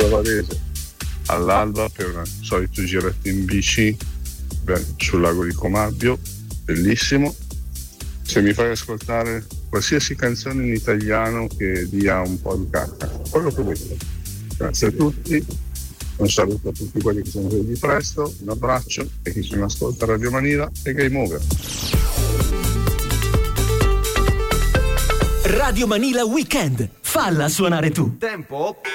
Varese all'alba per un solito giretto in bici sul lago di Comabio, bellissimo. Se mi fai ascoltare qualsiasi canzone in italiano che dia un po' di cacca, quello che vuoi. Grazie a tutti, un saluto a tutti quelli che sono venuti presto, un abbraccio e chi sono ascolta Radio Manila e Game Over. Radio Manila Weekend, falla suonare tu. Tempo